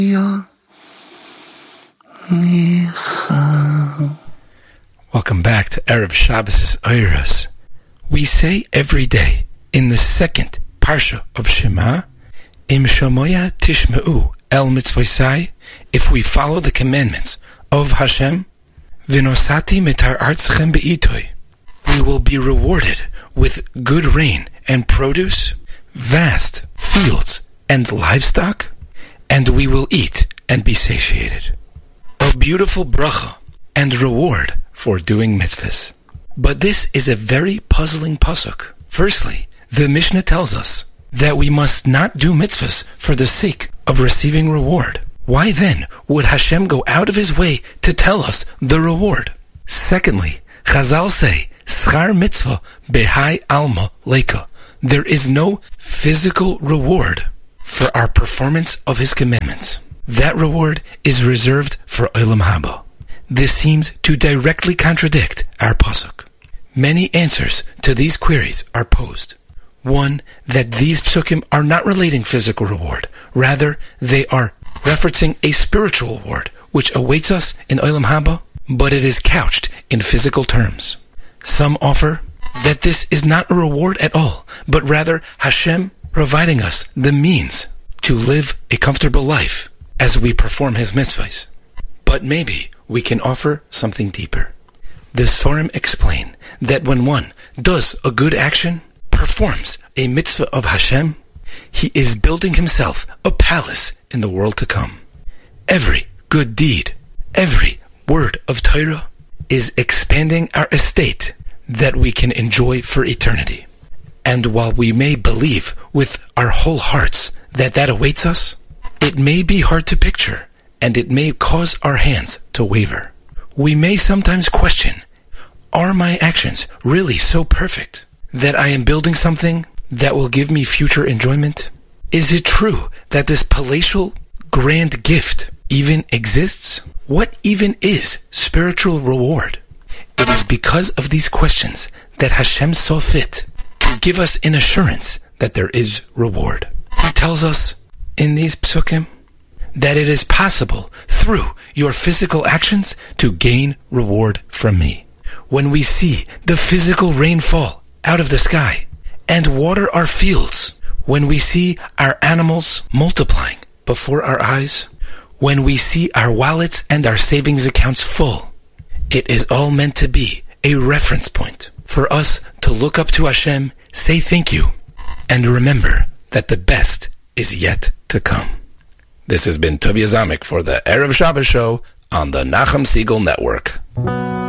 Welcome back to Erev Shabbos Eiros. We say every day in the second parsha of Shema, Im Shamoya Tishma'u El Mitzvosai, if we follow the commandments of Hashem, Vinosati Mitar Artzchem Be'itoi, we will be rewarded with good rain and produce, vast fields and livestock, and we will eat and be satiated. A beautiful bracha and reward for doing mitzvahs. But this is a very puzzling pasuk. Firstly, the Mishnah tells us that we must not do mitzvahs for the sake of receiving reward. Why then would Hashem go out of his way to tell us the reward? Secondly, Chazal say, Schar mitzvah behai alma leka. There is no physical reward for our performance of his commandments. That reward is reserved for Olam Haba. This seems to directly contradict our pasuk. Many answers to these queries are posed. One, that these psukim are not relating physical reward. Rather, they are referencing a spiritual reward, which awaits us in Olam Haba, but it is couched in physical terms. Some offer that this is not a reward at all, but rather Hashem providing us the means to live a comfortable life as we perform his mitzvahs. But maybe we can offer something deeper. The Sforim explain that when one does a good action, performs a mitzvah of Hashem, he is building himself a palace in the world to come. Every good deed, every word of Torah is expanding our estate that we can enjoy for eternity. And while we may believe with our whole hearts that awaits us, it may be hard to picture, and it may cause our hands to waver. We may sometimes question, are my actions really so perfect that I am building something that will give me future enjoyment? Is it true that this palatial grand gift even exists? What even is spiritual reward? It is because of these questions that Hashem saw fit to give us an assurance that there is reward. He tells us in these psukim that it is possible through your physical actions to gain reward from me. When we see the physical rainfall out of the sky and water our fields, when we see our animals multiplying before our eyes, when we see our wallets and our savings accounts full, it is all meant to be a reference point for us to look up to Hashem, say thank you, and remember that the best is yet to come. This has been Tovia Zamek for the Erev Shabbos show on the Nachum Segal Network.